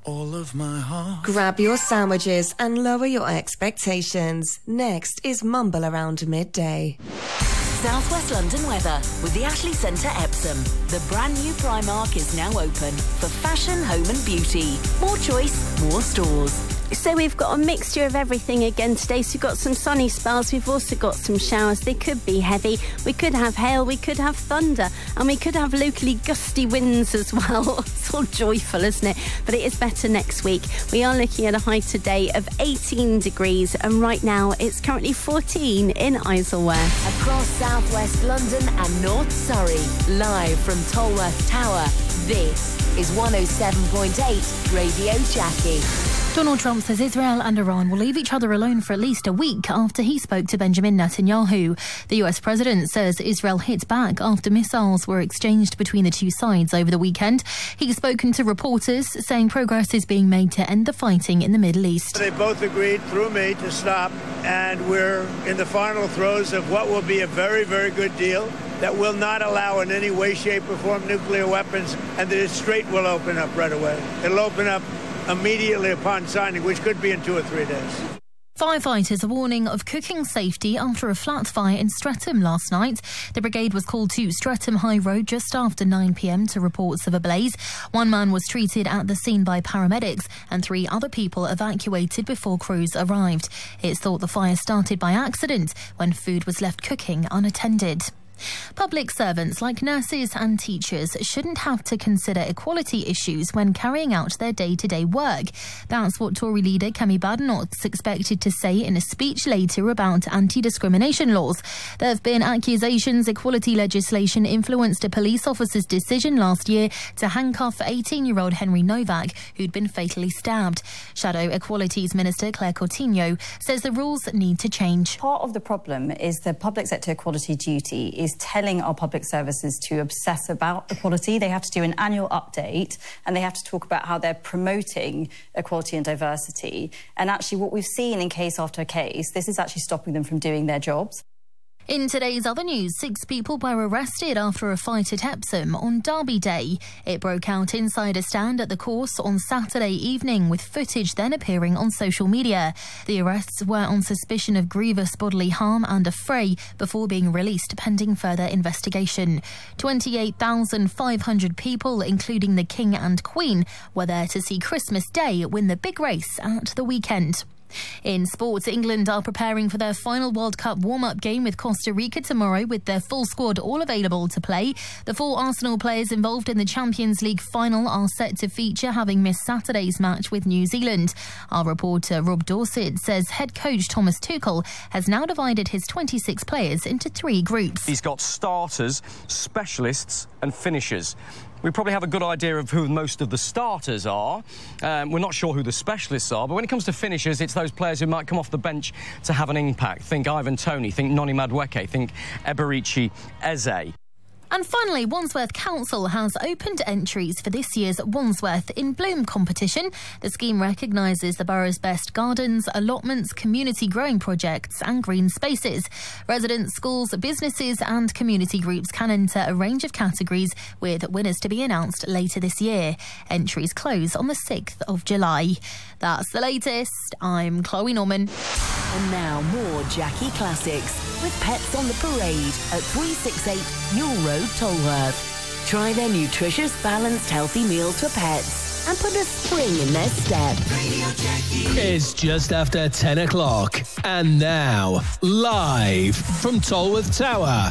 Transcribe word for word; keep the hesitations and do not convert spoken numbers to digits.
all of my heart. Grab your sandwiches and lower your expectations. Next is Mumble Around Midday. South West London weather with the Ashley Centre Epsom. The brand new Primark is now open for fashion, home and beauty. More choice, more stores. So we've got a mixture of everything again today. So we've got some sunny spells. We've also got some showers. They could be heavy. We could have hail. We could have thunder. And we could have locally gusty winds as well. It's all joyful, isn't it? But it is better next week. We are looking at a high today of eighteen degrees. And right now it's currently fourteen in Isleworth. Across South West London and North Surrey. Live from Tolworth Tower. This is one oh seven point eight Radio Jackie. Donald Trump says Israel and Iran will leave each other alone for at least a week after he spoke to Benjamin Netanyahu. The U S president says Israel hit back after missiles were exchanged between the two sides over the weekend. He's spoken to reporters, saying progress is being made to end the fighting in the Middle East. They both agreed through me to stop, and we're in the final throes of what will be a very, very good deal that will not allow in any way, shape or form nuclear weapons, and the Strait will open up right away. It'll open up immediately upon signing, which could be in two or three days. Firefighters are warning of cooking safety after a flat fire in Streatham last night. The brigade was called to Streatham High Road just after nine p m to reports of a blaze. One man was treated at the scene by paramedics and three other people evacuated before crews arrived. It's thought the fire started by accident when food was left cooking unattended. Public servants like nurses and teachers shouldn't have to consider equality issues when carrying out their day-to-day work. That's what Tory leader Kemi Badenoch's expected to say in a speech later about anti-discrimination laws. There have been accusations equality legislation influenced a police officer's decision last year to handcuff eighteen-year-old Henry Novak, who'd been fatally stabbed. Shadow Equalities Minister Claire Coutinho says the rules need to change. Part of the problem is the public sector equality duty is is telling our public services to obsess about equality. They have to do an annual update and they have to talk about how they're promoting equality and diversity. And actually what we've seen in case after case, this is actually stopping them from doing their jobs. In today's other news, six people were arrested after a fight at Epsom on Derby Day. It broke out inside a stand at the course on Saturday evening, with footage then appearing on social media. The arrests were on suspicion of grievous bodily harm and a fray before being released pending further investigation. twenty-eight thousand five hundred people, including the King and Queen, were there to see Christmas Day win the big race at the weekend. In sports, England are preparing for their final World Cup warm-up game with Costa Rica tomorrow, with their full squad all available to play. The four Arsenal players involved in the Champions League final are set to feature, having missed Saturday's match with New Zealand. Our reporter Rob Dorset says head coach Thomas Tuchel has now divided his twenty-six players into three groups. He's got starters, specialists and finishers. We probably have a good idea of who most of the starters are. Um, we're not sure who the specialists are, but when it comes to finishers, it's those players who might come off the bench to have an impact. Think Ivan Toney, think Noni Madueke, think Eberici Eze. And finally, Wandsworth Council has opened entries for this year's Wandsworth in Bloom competition. The scheme recognises the borough's best gardens, allotments, community growing projects and green spaces. Residents, schools, businesses and community groups can enter a range of categories, with winners to be announced later this year. Entries close on the sixth of July. That's the latest. I'm Chloe Norman. And now more Jackie Classics with Pets on the Parade at three sixty-eight Newell Road, Tolworth. Try their nutritious, balanced, healthy meals for pets and put a spring in their step. It's just after ten o'clock. And now, live from Tolworth Tower.